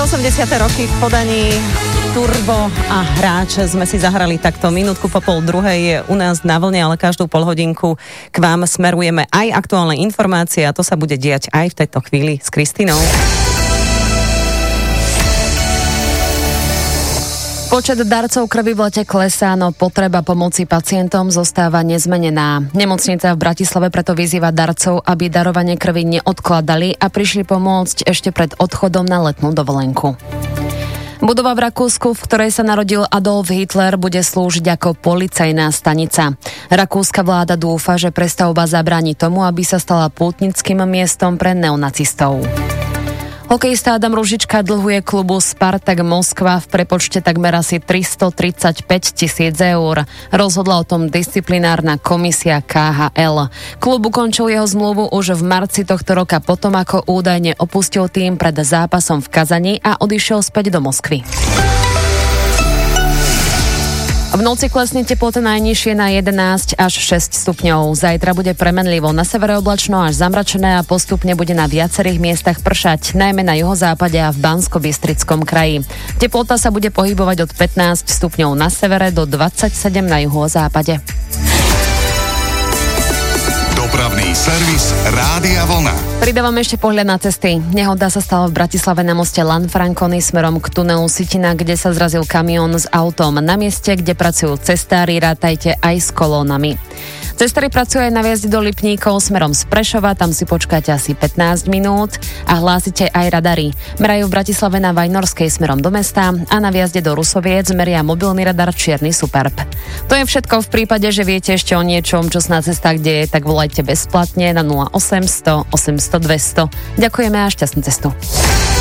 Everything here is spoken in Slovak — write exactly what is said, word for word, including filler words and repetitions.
osemdesiate roky v podaní Turbo a Hráč sme si zahrali takto minútku po pol druhej je u nás na vlne, ale každú polhodinku k vám smerujeme aj aktuálne informácie a to sa bude diať aj v tejto chvíli s Kristínou. Počet darcov krvi v lete klesá, no potreba pomoci pacientom zostáva nezmenená. Nemocnica v Bratislave preto vyzýva darcov, aby darovanie krvi neodkladali a prišli pomôcť ešte pred odchodom na letnú dovolenku. Budova v Rakúsku, v ktorej sa narodil Adolf Hitler, bude slúžiť ako policajná stanica. Rakúska vláda dúfa, že prestavba zabráni tomu, aby sa stala pútnickým miestom pre neonacistov. Hokejista Adam Ružička dlhuje klubu Spartak Moskva v prepočte takmer asi tristotridsaťpäť tisíc eur. Rozhodla o tom disciplinárna komisia ká há el. Klub ukončil jeho zmluvu už v marci tohto roka potom, ako údajne opustil tým pred zápasom v Kazani a odišiel späť do Moskvy. V noci klesne teploty najnižšie na jedenásť až šesť stupňov. Zajtra bude premenlivo, na severe oblačno až zamračené a postupne bude na viacerých miestach pršať, najmä na juhozápade a v Banskobystrickom kraji. Teplota sa bude pohybovať od pätnásť stupňov na severe do dvadsaťsedem na juhozápade. Dopravný servis Rádia Vlna. Pridávam ešte pohľad na cesty. Nehoda sa stala v Bratislave na moste Lanfranconi smerom k tunelu Sitina, kde sa zrazil kamión s autom. Na mieste, kde pracujú cestári, rátajte aj s kolónami. Cestári pracujú aj na vjazde do Lipníkov smerom z Prešova, tam si počkáte asi pätnásť minút a hlásite aj radary. Merajú v Bratislave na Vajnorskej smerom do mesta a na vjazde do Rusoviec meria mobilný radar Čierny Superb. To je všetko v prípade, že viete ešte o niečom, čo sa na cestách deje, tak volajte bezplatne na nula osem sto osemsto dvesto. Ďakujeme a šťastnú cestu.